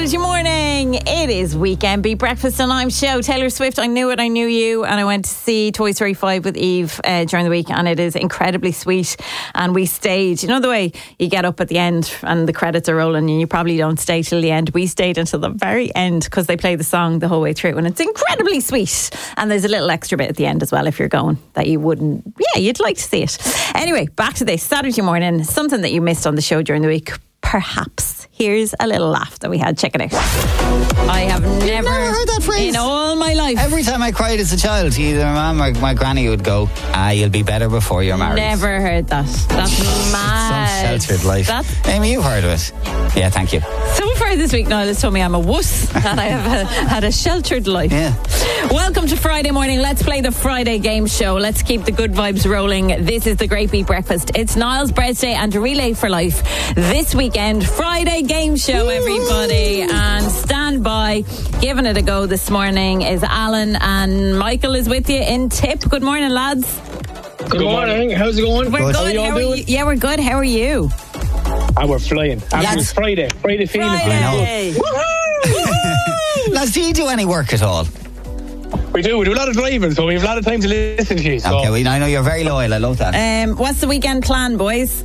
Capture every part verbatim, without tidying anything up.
Saturday morning. It is Weekend Beat Breakfast and I'm Show. Taylor Swift, I knew it, I knew you. And I went to see Toy Story five with Eve uh, during the week, and it is incredibly sweet. And we stayed, you know the way you get up at the end and the credits are rolling and you probably don't stay till the end. We stayed until the very end because they play the song the whole way through, and it's incredibly sweet. And there's a little extra bit at the end as well if you're going that you wouldn't, yeah, you'd like to see it. Anyway, back to this Saturday morning, something that you missed on the show during the week. Perhaps. Here's a little laugh that we had. Check it out. I have never, never heard that phrase in all my life. Every time I cried as a child, either my mum or my granny would go, ah, you'll be better before you're married. Never heard that. That's mad. Some sheltered life. That's... Amy, you've heard of it. Yeah, thank you. So far this week, Niall has told me I'm a wuss and I have a, had a sheltered life. Yeah. Welcome to Friday morning. Let's play the Friday game show. Let's keep the good vibes rolling. This is the Great Beat Breakfast. It's Niall's birthday and Relay for Life this weekend. Friday game show, everybody. And stand by. Giving it a go this morning is Alan, and Michael is with you in Tip. Good morning, lads. Good, good morning. morning. How's it going? We're good. How, you How are you? Yeah, we're good. How are you? Ah, we're flying. Actually, it's Friday. Friday feeling. Friday. Woohoo! Lads, do you do any work at all? We do. We do a lot of driving, so we have a lot of time to listen to you. So. Okay, well, I know you're very loyal. I love that. Um, what's the weekend plan, boys?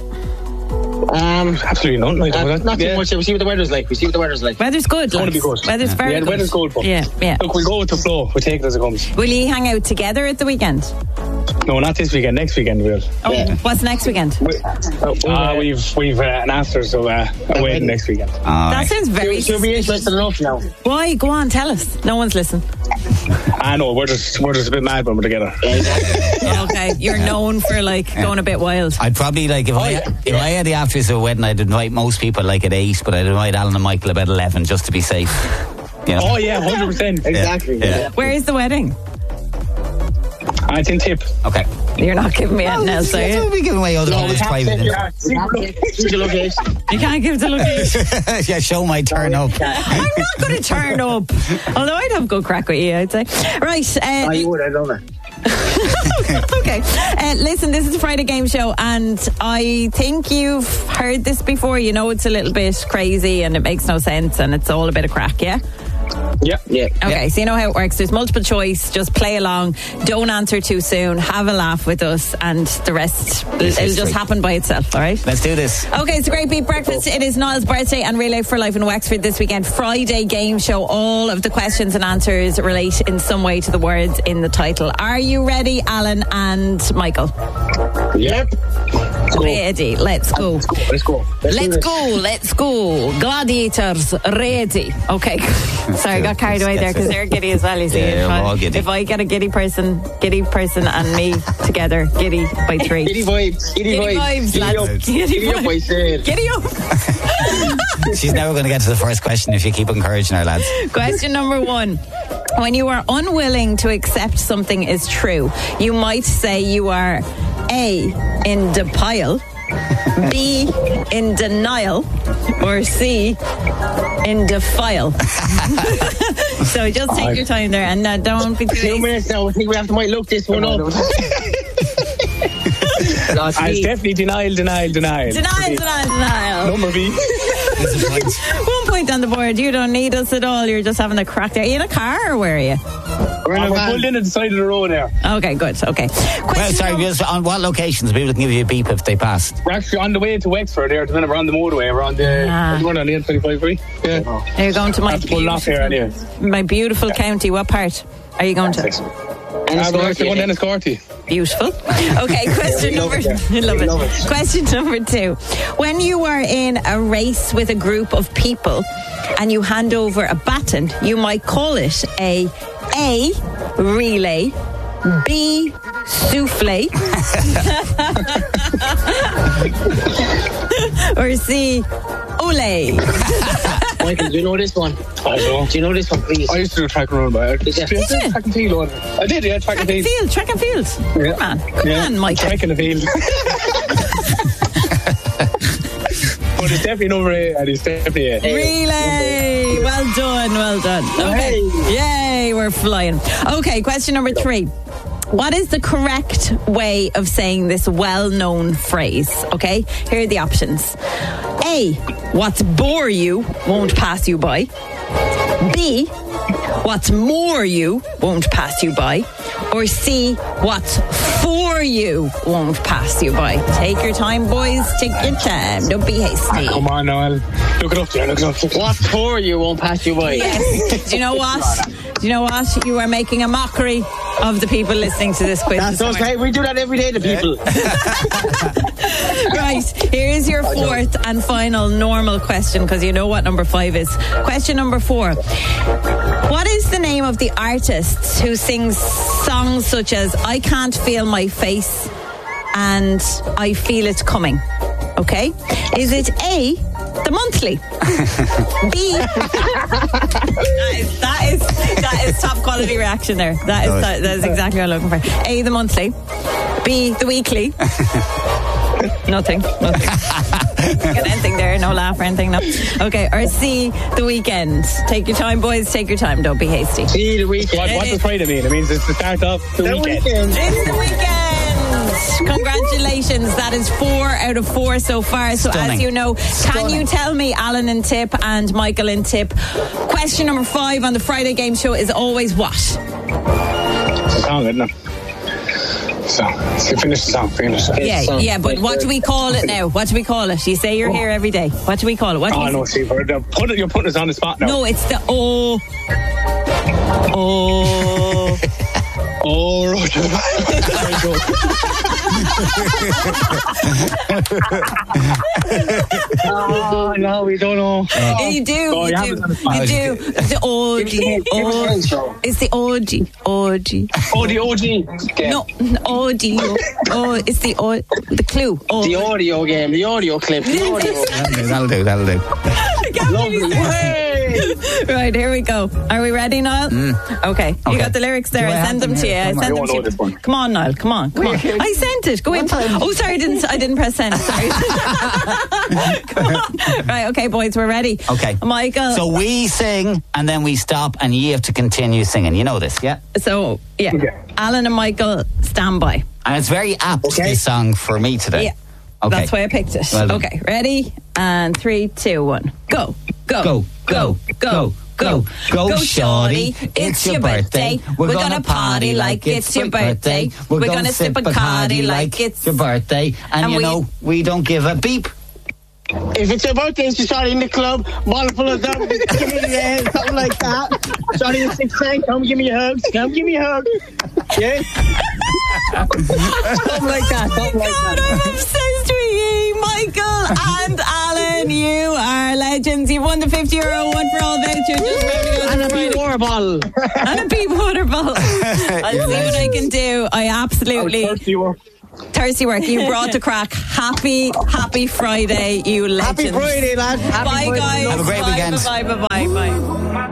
Um, absolutely none. Like, uh, not too yeah. much. We see what the weather's like. We see what the weather's like. Weather's good. It's going to be good. Weather's yeah. very yeah, good. Yeah, the weather's good. But yeah, yeah. Look, we'll go with the flow. We'll take it as it comes. Will you hang out together at the weekend? No, not this weekend. Next weekend we'll. Oh, yeah. What's next weekend? We, uh, uh, we've we've uh, an after, so uh, a wedding next weekend. Oh, that right. sounds very. You'll be interested enough now. Why? Go on, tell us. No one's listening. I know we're just we're just a bit mad when we're together. Okay, you're known for like going a bit wild. I'd probably like if oh, I yeah. if I had the afters of a wedding, I'd invite most people like at eight, but I'd invite Alan and Michael about eleven just to be safe. You know? Oh yeah, one hundred percent. Exactly. Yeah. Yeah. Where is the wedding? Uh, it's in Tip. Okay. You're not giving me anything else, are you? We'll be giving away other no, people's private. You can't give the location. Yeah, show my turn up. I'm not going to turn up. Although I'd have good crack with you, I'd say. Right. Uh, oh, you would, I love it. Okay, uh, listen, this is a Friday game show, and I think you've heard this before. You know it's a little bit crazy and it makes no sense and it's all a bit of crack, yeah? Yeah, yeah. Okay, so you know how it works. There's multiple choice. Just play along. Don't answer too soon. Have a laugh with us, and the rest this it'll just happen by itself. All right. Let's do this. Okay, it's a Great Beat Breakfast. It is Niall's birthday and Relay for Life in Wexford this weekend. Friday game show. All of the questions and answers relate in some way to the words in the title. Are you ready, Alan and Michael? Yep. Ready. Let's go. Let's go. Let's go. Let's go. Let's go. Gladiators, ready. Okay. Sorry, I got carried away there because they're giddy as well, you see. Yeah, if, we're I, all giddy. if I get a giddy person, giddy person and me together, giddy by three. Giddy vibes. Giddy, giddy vibes. vibes, lads. Giddy, giddy up, I said. Giddy up. She's never going to get to the first question if you keep encouraging her, lads. Question number one. When you are unwilling to accept something is true, you might say you are A, in denial, B, in denial, or C, in defile. So just take your time there and uh, don't be too Two minutes now. I think we have to might look this one up. Uh, it's definitely denial, denial, denial. Denial, denial, denial. Number B. One point on the board. You don't need us at all. You're just having a crack there. Are you in a car or where are you? We're, in uh, we're pulled in at the side of the road there. Okay, good. Okay. Question well, sorry, number- just on what locations? People can give you a beep if they passed. We're actually on the way to Wexford there. At the minute, we're on the motorway. We're on the. Ah. We're on the N twenty-five free. Yeah. Oh. You're going to my beautiful, off here, anyway. my beautiful yeah. county. What part are you going to? Uh, we're actually going to Enniscorthy. Beautiful. Okay, question number love it, I love it. love it. Question number two. When you are in a race with a group of people and you hand over a baton, you might call it a A, relay, B, souffle, or C, ole. Michael, do you know this one? I know. Do you know this one, please? I used to do track and run, but I did you? Did you? Track and field. I did, yeah, track, track and field. field. Track and field. Yeah. Come on, come yeah. on, Michael. Track and field. But it's definitely number eight, and it's definitely a relay. Well done, well done. Okay, yay, we're flying. Okay, question number three. what is the correct way of saying this well-known phrase? Okay, here are the options. A, what's bore you won't pass you by. B, what's more you won't pass you by. Or C, what's for you won't pass you by. Take your time, boys. Take your time. Don't be hasty. Come on, Noel. Look it up there. Look it up there. What's for you won't pass you by. Yes. Do you know what? Do you know what? You are making a mockery of the people listening to this quiz. That's this us. morning. Hey, we do that every day to people. Right, here's your fourth and final normal question, because you know what number five is. Question number four. What is the name of the artist who sings songs such as I Can't Feel My Face and I Feel It Coming? Okay. Is it A, The Monthly? B, that is, that is that is top quality reaction there. That is that, that is exactly what I'm looking for. A, The Monthly. B, The Weekly. Nothing. Nothing. Get anything there? No laugh or anything? No. Okay. Or C, The Weekend. Take your time, boys. Take your time. Don't be hasty. See the weekend. What, what does Friday mean? It means it's the start of the, The weekend. weekend. It's the weekend. Congratulations. That is four out of four so far. So Stunning. as you know, can Stunning. you tell me, Alan in tip and Michael in tip, question number five on the Friday game show is always what? It's a song, isn't it? So, so finish the song. Finish it. Yeah, song. yeah, but what do we call it now? What do we call it? You say you're here every day. What do we call it? What do Oh, we no, see, we're, put it, you're putting us on the spot now. No, it's the O. Oh. Oh, Roger. Very good. Oh, no, we don't know. You do, Oh, you you have do, it on the spot. you do. The orgy, Give us a orgy. hint, Joe. It's the orgy, orgy. Oh, the O G. Okay. No, orgy. Oh, it's the o- the clue. Oh. The audio game, the audio clip, the audio. That'll do, that'll do. I can't believe Lovely. it. Right, here we go. Are we ready, Niall? Okay. You Okay. got the lyrics there. Do I I have sent them them to you. here? I Come on. sent I them don't to know you. this one. Come on, Niall. Come on. Come on. I sent it. Go in. Oh, sorry. I didn't. I didn't press send. Sorry. Come on. Right. Okay, boys. We're ready. Okay. Michael. So we sing and then we stop and you have to continue singing. You know this, yeah? So yeah. Okay. Alan and Michael, stand by. And it's very apt, Okay. this song, for me today. Yeah. Okay. That's why I picked it. Well done. Okay. Ready? And three, two, one. Go. Go. Go, go, go, go, go, shorty. It's your birthday. We're gonna party like it's your birthday. We're gonna sip a Bacardi like it's your birthday. And, And you we- know, we don't give a beep. If it's your birthday, it's Shawty in the club, bottle full of stuff, give me the uh, something like that. Shawty in six cent, come give me a hug, come give me a hug. Yeah? something like that, something like God, that. I'm obsessed with you, Michael and Alan. You are legends. You've won the fifty euro one for all voucher. Just rounding out And the a Friday. big water bottle. And a big water bottle. I'll see what I can do. I absolutely. Thirsty work. Thirsty work. You brought the crack. Happy, happy Friday, you legends. Happy Friday, lad. Happy Bye, Friday. guys. Have a great bye, weekend. Bye, bye, bye, bye.